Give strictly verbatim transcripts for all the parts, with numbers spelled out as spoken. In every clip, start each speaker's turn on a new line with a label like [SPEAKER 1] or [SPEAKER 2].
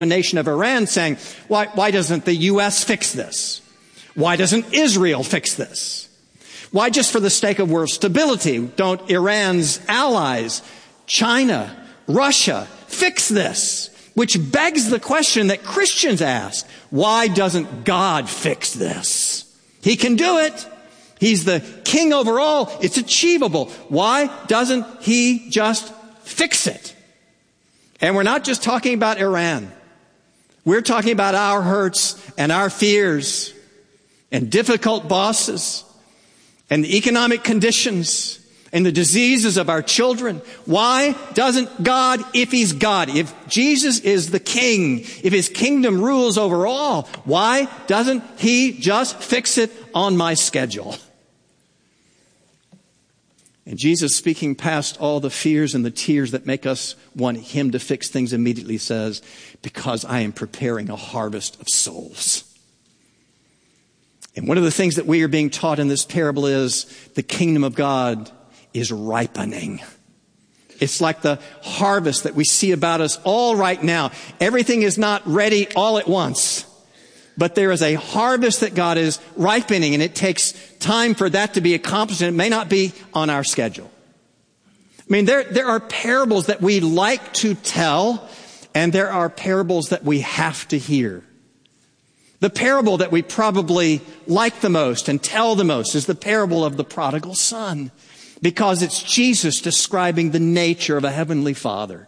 [SPEAKER 1] nation of Iran saying, why, why doesn't the U S fix this? Why doesn't Israel fix this? Why, just for the sake of world stability, don't Iran's allies, China, Russia, fix this? Which begs the question that Christians ask, why doesn't God fix this? He can do it. He's the king over all. It's achievable. Why doesn't he just fix it? And we're not just talking about Iran. We're talking about our hurts and our fears and difficult bosses and the economic conditions and the diseases of our children. Why doesn't God, if he's God, if Jesus is the king, if his kingdom rules over all, why doesn't he just fix it on my schedule? And Jesus, speaking past all the fears and the tears that make us want him to fix things, immediately says, because I am preparing a harvest of souls. And one of the things that we are being taught in this parable is the kingdom of God is ripening. It's like the harvest that we see about us all right now. Everything is not ready all at once, but there is a harvest that God is ripening, and it takes time for that to be accomplished, and it may not be on our schedule. I mean, there, there are parables that we like to tell, and there are parables that we have to hear. The parable that we probably like the most and tell the most is the parable of the prodigal son, because it's Jesus describing the nature of a heavenly Father.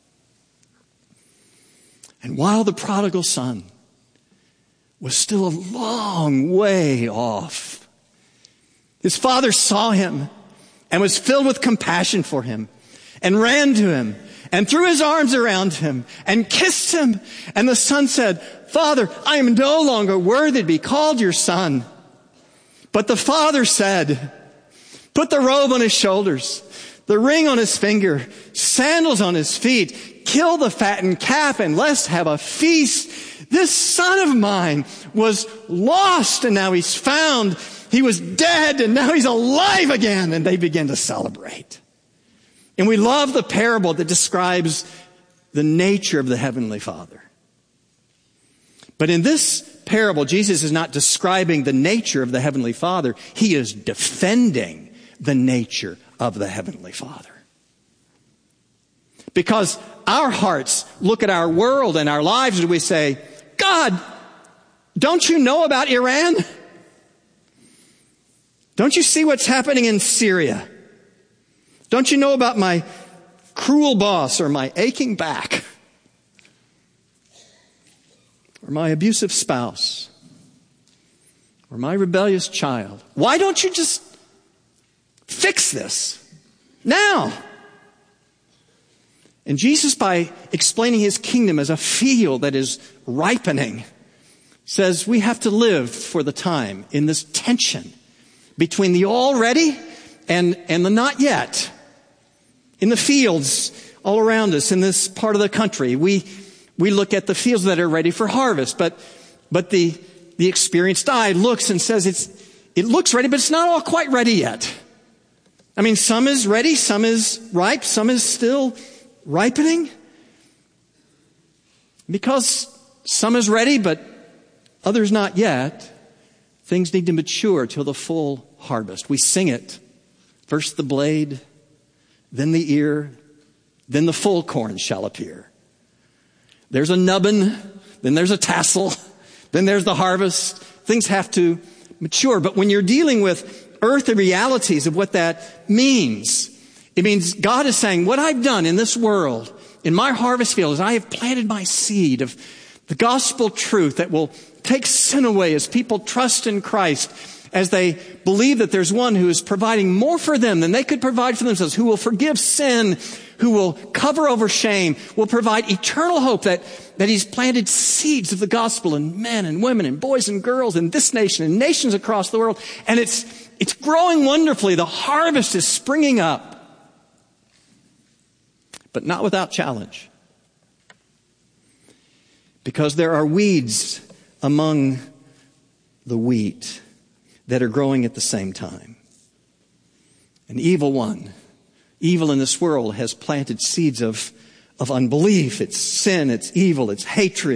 [SPEAKER 1] And while the prodigal son was still a long way off, his father saw him and was filled with compassion for him and ran to him and threw his arms around him and kissed him. And the son said, Father, I am no longer worthy to be called your son. But the father said, put the robe on his shoulders, the ring on his finger, sandals on his feet, kill the fattened calf, and let's have a feast. This son of mine was lost, and now he's found. He was dead, and now he's alive again. And they begin to celebrate. And we love the parable that describes the nature of the Heavenly Father. But in this parable, Jesus is not describing the nature of the Heavenly Father. He is defending the nature of the Heavenly Father. Because our hearts look at our world and our lives and we say, God, don't you know about Iran? Don't you see what's happening in Syria? Don't you know about my cruel boss or my aching back or my abusive spouse or my rebellious child? Why don't you just fix this now? And Jesus, by explaining his kingdom as a field that is ripening, says we have to live for the time in this tension between the already and, and the not yet. In the fields all around us in this part of the country, we, we look at the fields that are ready for harvest, but, but the, the experienced eye looks and says it's, it looks ready, but it's not all quite ready yet. I mean, some is ready, some is ripe, some is still ripening. Because some is ready, but others not yet. Things need to mature till the full harvest. We sing it. First the blade, then the ear, then the full corn shall appear. There's a nubbin, then there's a tassel, then there's the harvest. Things have to mature. But when you're dealing with earthly realities of what that means, it means God is saying, what I've done in this world, in my harvest field, is I have planted my seed of the gospel truth that will take sin away as people trust in Christ, as they believe that there's one who is providing more for them than they could provide for themselves, who will forgive sin, who will cover over shame, will provide eternal hope, that, that he's planted seeds of the gospel in men and women and boys and girls in this nation and nations across the world. And it's, it's growing wonderfully. The harvest is springing up, but not without challenge. Because there are weeds among the wheat that are growing at the same time. An evil one, evil in this world, has planted seeds of, of unbelief. It's sin, it's evil, it's hatred.